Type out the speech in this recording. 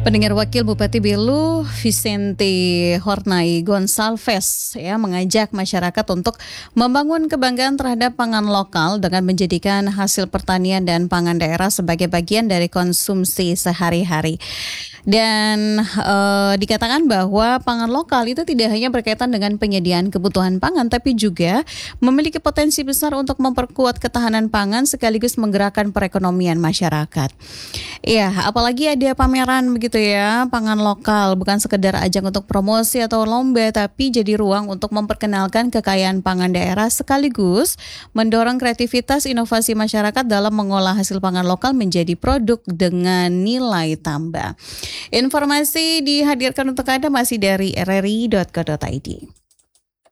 Pendengar, Wakil Bupati Belu Vicente Hornay Gonçalves mengajak masyarakat untuk membangun kebanggaan terhadap pangan lokal dengan menjadikan hasil pertanian dan pangan daerah sebagai bagian dari konsumsi sehari-hari. Dan dikatakan bahwa pangan lokal itu tidak hanya berkaitan dengan penyediaan kebutuhan pangan, tapi juga memiliki potensi besar untuk memperkuat ketahanan pangan sekaligus menggerakkan perekonomian masyarakat. Ya, apalagi ada pameran begitu ya, pangan lokal bukan sekedar ajang untuk promosi atau lomba, tapi jadi ruang untuk memperkenalkan kekayaan pangan daerah sekaligus mendorong kreativitas inovasi masyarakat dalam mengolah hasil pangan lokal menjadi produk dengan nilai tambah. Informasi dihadirkan untuk Anda masih dari rri.co.id.